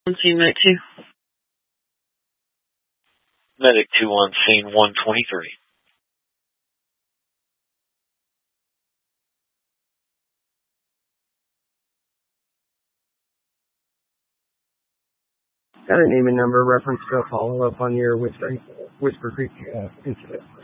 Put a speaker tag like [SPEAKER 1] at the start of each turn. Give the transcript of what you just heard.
[SPEAKER 1] Scene Medic 2.
[SPEAKER 2] Medic 2 on scene 123.
[SPEAKER 3] Got a name and number reference to a follow-up on your Whisper Creek incident.